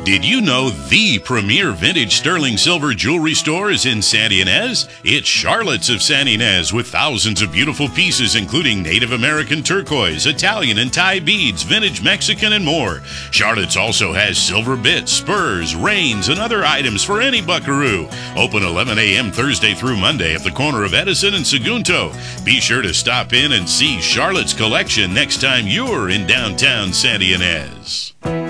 Did you know the premier vintage sterling silver jewelry store is in Santa Ynez? It's Charlotte's of Santa Ynez, with thousands of beautiful pieces including Native American turquoise, Italian and Thai beads, vintage Mexican, and more. Charlotte's also has silver bits, spurs, reins, and other items for any buckaroo. Open 11 a.m. Thursday through Monday at the corner of Edison and Segundo. Be sure to stop in and see Charlotte's collection next time you're in downtown Santa Ynez.